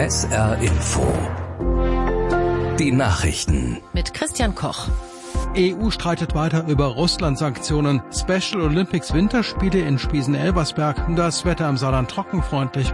SR Info. Die Nachrichten. Mit Christian Koch. EU streitet weiter über Russland-Sanktionen. Special Olympics Winterspiele in Spießen-Elversberg. Das Wetter im Saarland trockenfreundlich.